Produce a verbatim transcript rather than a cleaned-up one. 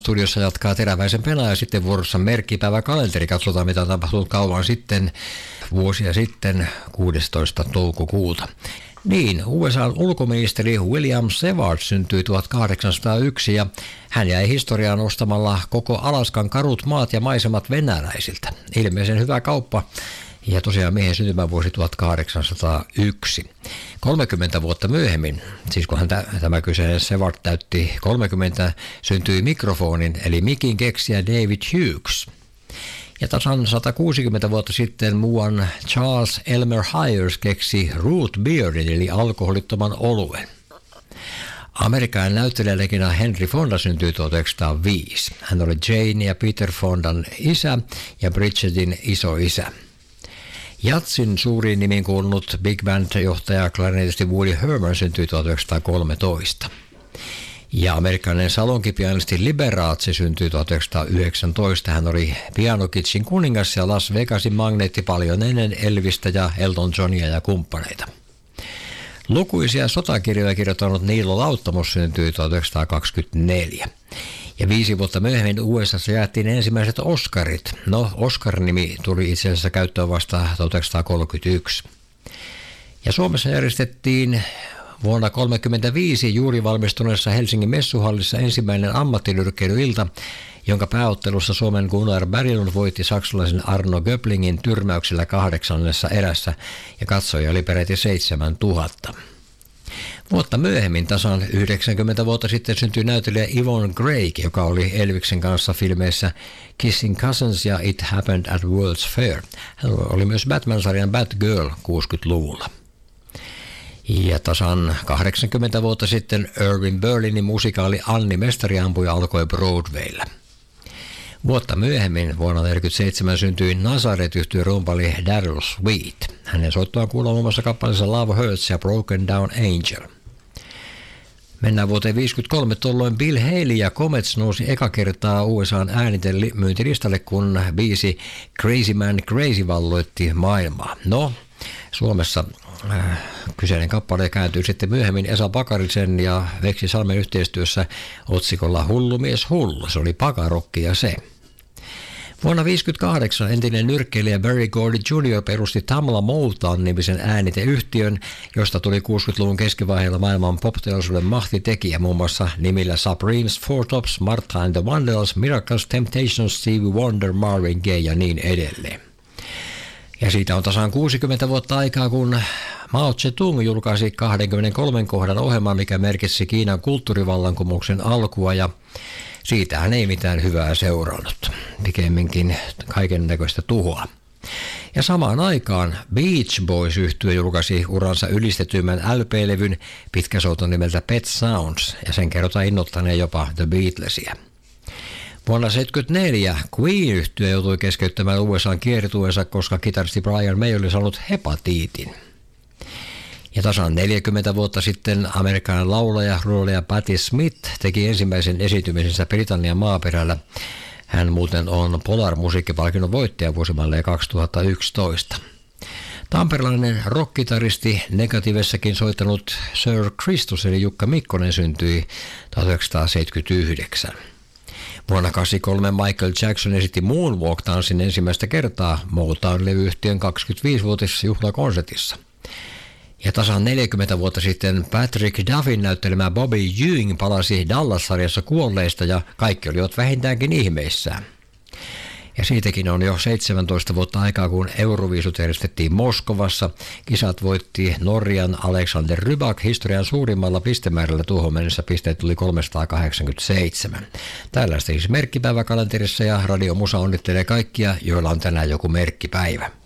Studiossa jatkaa Teräväisen pelaaja, sitten vuorossa merkkipäiväkalenteri. Katsotaan, mitä on tapahtunut kauan sitten, vuosia sitten, kuudestoista toukokuuta. Niin, U S A:n ulkoministeri William Seward syntyi tuhatkahdeksansataayksi ja hän jäi historiaan ostamalla koko Alaskan karut maat ja maisemat venäläisiltä. Ilmeisen hyvä kauppa. Ja tosiaan miehen syntymävuosi tuhatkahdeksansataayksi. kolmekymmentä vuotta myöhemmin, siis kun hän tämä kyseinen Seward täytti kolmekymmentä, syntyi mikrofonin eli mikin keksijä David Hughes. Ja tasan sata kuusikymmentä vuotta sitten muuan Charles Elmer Hires keksi root beerin eli alkoholittoman oluen. Amerikan näyttelijälegenda Henry Fonda syntyi tuhatyhdeksänsataaviisi. Hän oli Jane ja Peter Fondan isä ja Bridgetin isoisä. Jatsin suuriin nimiin kuulunut Big Band-johtaja klarinetisti Woody Herman syntyi tuhatyhdeksänsataakolmetoista. Ja amerikkalainen salonkipianisti Liberace syntyi tuhatyhdeksänsataayhdeksäntoista. Hän oli pianokitsin kuningas ja Las Vegasin magneetti paljon ennen Elvistä ja Elton Johnia ja kumppaneita. Lukuisia sotakirjoja kirjoittanut Niilo Lauttamos syntyi tuhatyhdeksänsataakaksikymmentäneljä. Ja viisi vuotta myöhemmin U S A:ssa jaettiin ensimmäiset Oscarit. No, Oscar-nimi tuli itse asiassa käyttöön vasta tuhatyhdeksänsataakolmekymmentäyksi. Ja Suomessa järjestettiin vuonna tuhatyhdeksänsataakolmekymmentäviisi juuri valmistuneessa Helsingin messuhallissa ensimmäinen ammattinyrkkeilyilta, jonka pääottelussa Suomen Gunnar Berglund voitti saksalaisen Arno Göblingin tyrmäyksellä kahdeksannessa erässä ja katsojia oli peräti seitsemäntuhatta. Vuotta myöhemmin, tasan yhdeksänkymmentä vuotta sitten, syntyi näyttelijä Yvonne Craig, joka oli Elviksen kanssa filmeissä Kissing Cousins ja It Happened at World's Fair. Hän oli myös Batman-sarjan Batgirl kuusikymmentäluvulla. Ja tasan kahdeksankymmentä vuotta sitten Irving Berlinin musikaali Anni Mestariampuja alkoi Broadwaylla. Vuotta myöhemmin, vuonna tuhatyhdeksänsataaneljäkymmentäseitsemän, syntyi Nazareth-yhtyeen rumpali Daryl Sweet. Hänen soittoaan kuuluu muun muassa kappaleessa Love Hurts ja Broken Down Angel. Mennään vuoteen viisikymmentäkolme, tuolloin Bill Haley ja Comets nousi eka kertaa U S A:n ääniten myyntilistalle, kun biisi Crazy Man Crazy valloitti maailmaa. No, Suomessa äh, kyseinen kappale kääntyi sitten myöhemmin Esa Pakarisen ja Veksi Salmen yhteistyössä otsikolla Hullu mies hullu. Se oli pakarokkia se. Vuonna tuhatyhdeksänsataaviisikymmentäkahdeksan entinen nyrkkeilijä Berry Gordy juniori perusti Tamla Motown-nimisen ääniteyhtiön, josta tuli kuusikymmentäluvun keskivaiheella maailman pop-teollisuuden mahtitekijä muun muassa nimillä Supremes, Four Tops, Martha and the Vandellas, Miracles, Temptations, Stevie Wonder, Marvin Gaye ja niin edelleen. Ja siitä on tasan kuusikymmentä vuotta aikaa, kun Mao Zedong julkaisi kaksikymmentäkolme kohdan ohjelman, mikä merkitsi Kiinan kulttuurivallankumouksen alkua, ja siitähän ei mitään hyvää seurannut, pikemminkin kaiken näköistä tuhoa. Ja samaan aikaan Beach Boys-yhtye julkaisi uransa ylistetymmän L P-levyn pitkäsoiton nimeltä Pet Sounds, ja sen kerrotaan innoittaneen jopa The Beatlesia. Vuonna tuhatyhdeksänsataaseitsemänkymmentäneljä Queen-yhtye joutui keskeyttämään U S A:n kiertueensa, koska kitaristi Brian May oli saanut hepatiitin. Ja tasan neljäkymmentä vuotta sitten amerikkalainen laulaja, runoilija Patti Smith teki ensimmäisen esiintymisensä Britannian maaperällä. Hän muuten on Polar-musiikkipalkinnon voittaja vuosimalleen kaksituhattayksitoista. Tamperelainen rock-kitaristi Negativessakin soittanut Sir Christus eli Jukka Mikkonen syntyi tuhatyhdeksänsataaseitsemänkymmentäyhdeksän. Vuonna tuhatyhdeksänsataakahdeksankymmentäkolme Michael Jackson esitti Moonwalk-tanssin ensimmäistä kertaa Motown-levyyhtiön kaksikymmentäviisivuotisessa juhlakonsertissa. Ja tasan neljäkymmentä vuotta sitten Patrick Duffin näyttelemä Bobby Ewing palasi Dallas-sarjassa kuolleista ja kaikki olivat vähintäänkin ihmeissään. Ja siitäkin on jo seitsemäntoista vuotta aikaa, kun Euroviisut järjestettiin Moskovassa. Kisat voitti Norjan Alexander Rybak historian suurimmalla pistemäärällä. Tuohon mennessä pisteet tuli kolmesataakahdeksankymmentäseitsemän. Tällaista siis merkkipäiväkalenterissa, ja Radio Musa onnittelee kaikkia, joilla on tänään joku merkkipäivä.